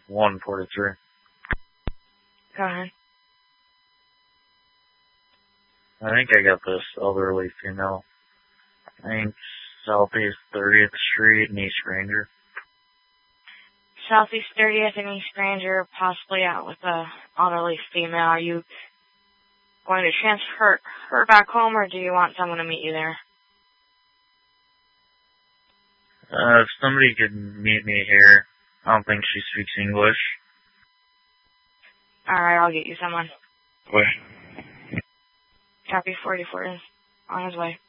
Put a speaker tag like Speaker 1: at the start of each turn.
Speaker 1: 143.
Speaker 2: Go ahead.
Speaker 1: I think I got this elderly female. I think Southeast 30th Street in East Ranger.
Speaker 2: Southeast 30th and East Ranger, possibly out with a elderly female. Are you going to transfer her back home, or do you want someone to meet you there?
Speaker 1: If somebody could meet me here. I don't think she speaks English.
Speaker 2: Alright, I'll get you someone.
Speaker 1: Wait.
Speaker 2: Copy 44 is on his way.